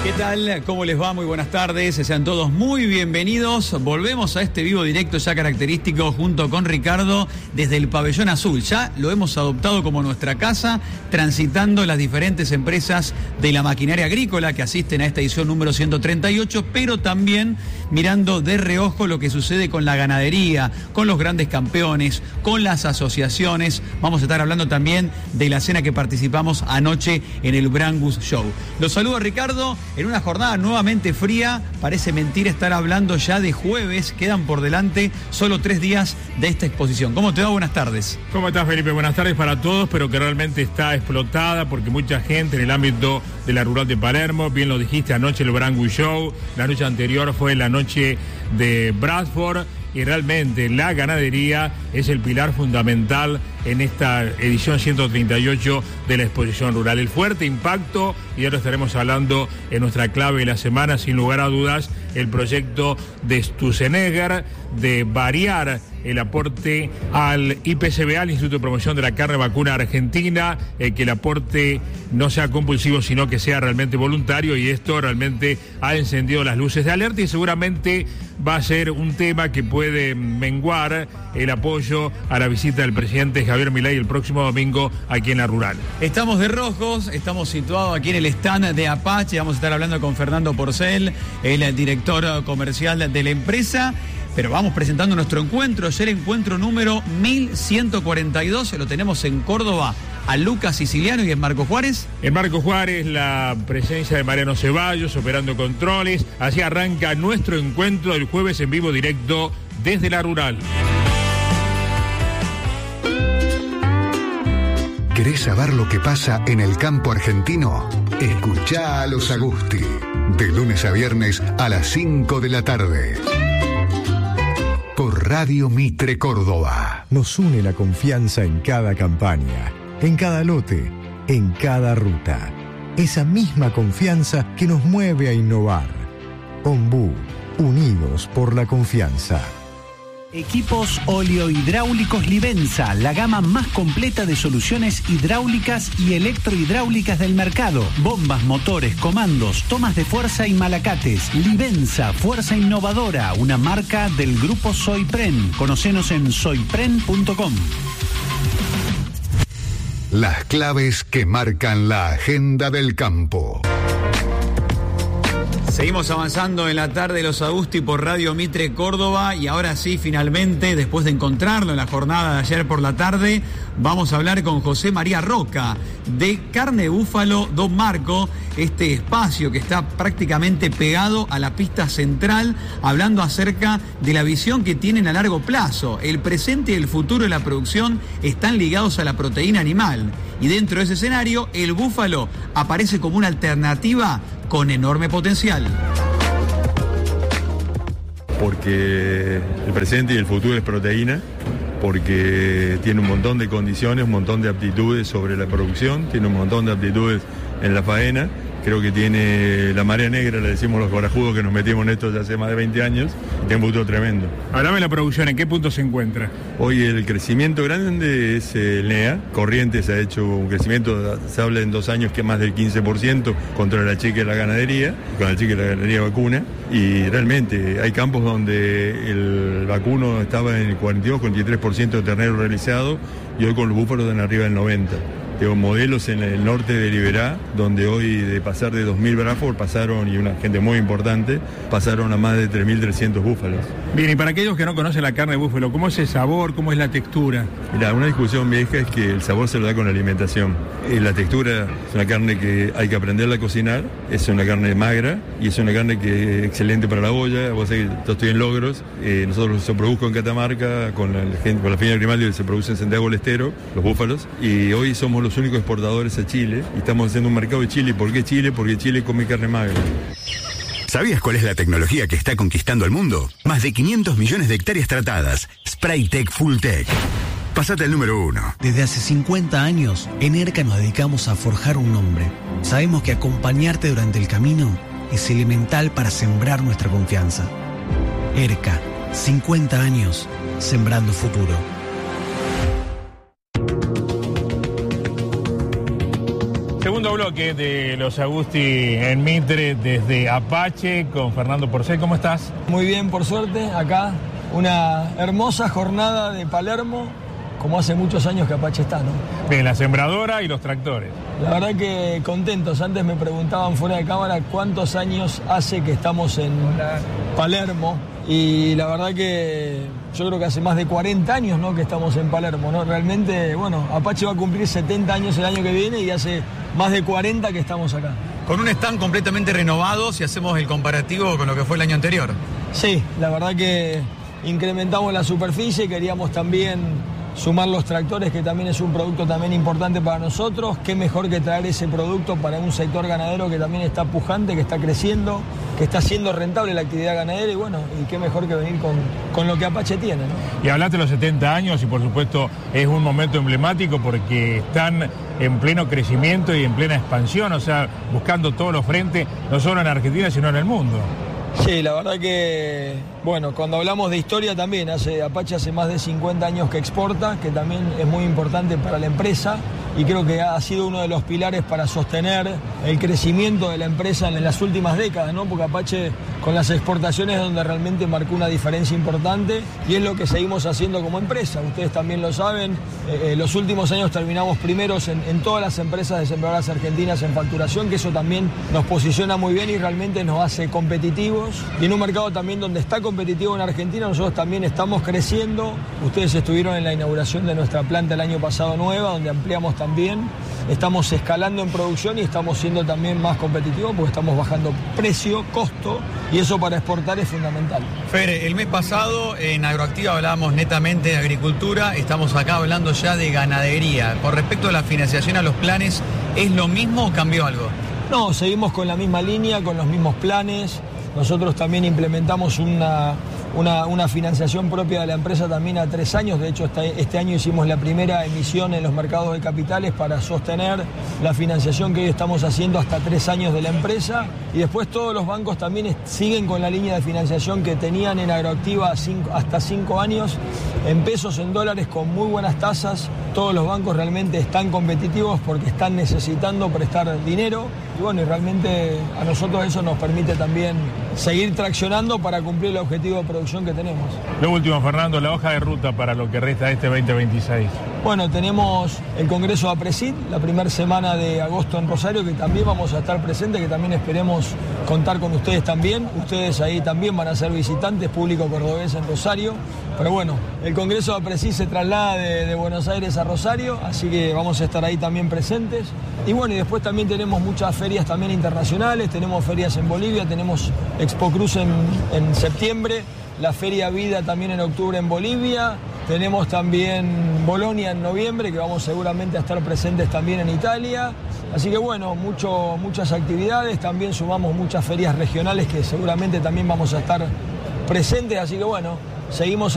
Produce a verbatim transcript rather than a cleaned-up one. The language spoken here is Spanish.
¿Qué tal? ¿Cómo les va? Muy buenas tardes. Sean todos muy bienvenidos. Volvemos a este vivo directo ya característico junto con Ricardo desde el Pabellón Azul. Ya lo hemos adoptado como nuestra casa, transitando las diferentes empresas de la maquinaria agrícola que asisten a esta edición número ciento treinta y ocho, pero también mirando de reojo lo que sucede con la ganadería, con los grandes campeones, con las asociaciones. Vamos a estar hablando también de la cena que participamos anoche en el Brangus Show. Los saludo, Ricardo. En una jornada nuevamente fría, parece mentira estar hablando ya de jueves, quedan por delante solo tres días de esta exposición. ¿Cómo te va? Buenas tardes. ¿Cómo estás, Felipe? Buenas tardes para todos, pero que realmente está explotada porque mucha gente en el ámbito de la rural de Palermo, bien lo dijiste, anoche el Brangus Show, la noche anterior fue la noche de Bradford, y realmente la ganadería es el pilar fundamental en esta edición ciento treinta y ocho de la exposición rural. El fuerte impacto, y ahora estaremos hablando en nuestra clave de la semana, sin lugar a dudas, el proyecto de Stusenegger de variar el aporte al I P C B A, al Instituto de Promoción de la Carne Vacuna Argentina, eh, que el aporte no sea compulsivo, sino que sea realmente voluntario, y esto realmente ha encendido las luces de alerta y seguramente va a ser un tema que puede menguar el apoyo a la visita del presidente Javier Milei el próximo domingo aquí en la rural. Estamos de rojos, estamos situados aquí en el stand de Apache, vamos a estar hablando con Fernando Porcel, el director comercial de la empresa. Pero vamos presentando nuestro encuentro, ya el encuentro número mil ciento cuarenta y dos, lo tenemos en Córdoba, a Lucas Siciliano y en Marco Juárez. En Marco Juárez la presencia de Mariano Ceballos operando controles, así arranca nuestro encuentro del jueves en vivo directo desde la rural. ¿Querés saber lo que pasa en el campo argentino? Escuchá a los Agusti, de lunes a viernes a las cinco de la tarde. Por Radio Mitre Córdoba. Nos une la confianza en cada campaña, en cada lote, en cada ruta. Esa misma confianza que nos mueve a innovar. Ombú, unidos por la confianza. Equipos oleohidráulicos Livenza, la gama más completa de soluciones hidráulicas y electrohidráulicas del mercado. Bombas, motores, comandos, tomas de fuerza y malacates. Livenza, fuerza innovadora, una marca del grupo Soypren. Conocenos en soypren punto com. Las claves que marcan la agenda del campo. Seguimos avanzando en la tarde de los Agusti por Radio Mitre Córdoba, y ahora sí, finalmente, después de encontrarlo en la jornada de ayer por la tarde, vamos a hablar con José María Roca de Carne Búfalo Don Marco, este espacio que está prácticamente pegado a la pista central, hablando acerca de la visión que tienen a largo plazo. El presente y el futuro de la producción están ligados a la proteína animal, y dentro de ese escenario el búfalo aparece como una alternativa con enorme potencial. Porque el presente y el futuro es proteína, porque tiene un montón de condiciones, un montón de aptitudes sobre la producción, tiene un montón de aptitudes en la faena. Creo que tiene la marea negra, le decimos los corajudos que nos metimos en esto ya hace más de veinte años, y tiene un futuro tremendo. Hablame de la producción, ¿en qué punto se encuentra? Hoy el crecimiento grande es el N E A. Corrientes ha hecho un crecimiento, se habla en dos años que más del quince por ciento contra la chica de la ganadería, con la chica de la ganadería vacuna, y realmente hay campos donde el vacuno estaba en el cuarenta y dos, cuarenta y tres por ciento de ternero realizado, y hoy con los búfalos están arriba del noventa por ciento. Tengo modelos en el norte de Liberá, donde hoy de pasar de dos mil Bradford pasaron, y una gente muy importante, pasaron a más de tres mil trescientos búfalos. Bien, y para aquellos que no conocen la carne de búfalo, ¿cómo es el sabor, cómo es la textura? Mira, una discusión vieja es que el sabor se lo da con la alimentación. Eh, la textura es una carne que hay que aprenderla a cocinar, es una carne magra y es una carne que es excelente para la olla. Vos sabés que yo estoy en Logros, eh, nosotros se produzco en Catamarca con la, gente, con la Fina Grimaldi, se produce en Santiago del Estero, los búfalos, y hoy somos los únicos exportadores a Chile y estamos haciendo un mercado de Chile. ¿Por qué Chile? Porque Chile come carne magra. ¿Sabías cuál es la tecnología que está conquistando el mundo? Más de quinientos millones de hectáreas tratadas. Spraytec Fulltech. Pásate al número uno. Desde hace cincuenta años, en ERCA nos dedicamos a forjar un nombre. Sabemos que acompañarte durante el camino es elemental para sembrar nuestra confianza. ERCA, cincuenta años, sembrando futuro. Segundo bloque. bloque de los Agusti en Mitre desde Apache con Fernando Porcel. ¿Cómo estás? Muy bien, por suerte, acá una hermosa jornada de Palermo, como hace muchos años que Apache está, ¿no? Bien, la sembradora y los tractores. La verdad que contentos. Antes me preguntaban fuera de cámara cuántos años hace que estamos en Palermo. Y la verdad que yo creo que hace más de cuarenta años, ¿no?, que estamos en Palermo, ¿no? Realmente, bueno, Apache va a cumplir setenta años el año que viene y hace más de cuarenta que estamos acá. Con un stand completamente renovado, si hacemos el comparativo con lo que fue el año anterior. Sí, la verdad que incrementamos la superficie, queríamos también sumar los tractores, que también es un producto también importante para nosotros. Qué mejor que traer ese producto para un sector ganadero que también está pujante, que está creciendo, que está siendo rentable la actividad ganadera, y bueno, y qué mejor que venir con, con lo que Apache tiene, ¿no? Y hablaste de los setenta años y por supuesto es un momento emblemático porque están en pleno crecimiento y en plena expansión, o sea, buscando todos los frentes, no solo en Argentina, sino en el mundo. Sí, la verdad que, bueno, cuando hablamos de historia también, hace Apache hace más de cincuenta años que exporta, que también es muy importante para la empresa, y creo que ha sido uno de los pilares para sostener el crecimiento de la empresa en las últimas décadas, ¿no? Porque Apache con las exportaciones es donde realmente marcó una diferencia importante, y es lo que seguimos haciendo como empresa. Ustedes también lo saben, eh, eh, los últimos años terminamos primeros en, en todas las empresas de sembradoras argentinas en facturación, que eso también nos posiciona muy bien y realmente nos hace competitivos. Y en un mercado también donde está competitivo en Argentina, nosotros también estamos creciendo. Ustedes estuvieron en la inauguración de nuestra planta el año pasado nueva, donde ampliamos también. Estamos escalando en producción y estamos siendo también más competitivos porque estamos bajando precio, costo, y eso para exportar es fundamental. Fer, el mes pasado en Agroactiva hablábamos netamente de agricultura, estamos acá hablando ya de ganadería. Con respecto a la financiación a los planes, ¿es lo mismo o cambió algo? No, seguimos con la misma línea, con los mismos planes. Nosotros también implementamos una, una, una financiación propia de la empresa también a tres años. De hecho, este, este año hicimos la primera emisión en los mercados de capitales para sostener la financiación que hoy estamos haciendo hasta tres años de la empresa. Y después todos los bancos también siguen con la línea de financiación que tenían en Agroactiva cinco, hasta cinco años, en pesos, en dólares, con muy buenas tasas. Todos los bancos realmente están competitivos porque están necesitando prestar dinero. Y bueno, y realmente a nosotros eso nos permite también seguir traccionando para cumplir el objetivo de producción que tenemos. Lo último, Fernando, la hoja de ruta para lo que resta de este veinte veintiséis. Bueno, tenemos el Congreso de APRESID, la primera semana de agosto en Rosario, que también vamos a estar presentes, que también esperemos contar con ustedes también. Ustedes ahí también van a ser visitantes, público cordobés en Rosario. Pero bueno, el Congreso de APRESID se traslada de, de Buenos Aires a Rosario, así que vamos a estar ahí también presentes. Y bueno, y después también tenemos muchas ferias también internacionales, tenemos ferias en Bolivia, tenemos Expo Cruz en, en septiembre, la Feria Vida también en octubre en Bolivia, tenemos también Bolonia en noviembre, que vamos seguramente a estar presentes también en Italia. Así que bueno, mucho, muchas actividades, también sumamos muchas ferias regionales que seguramente también vamos a estar presentes, así que bueno, seguimos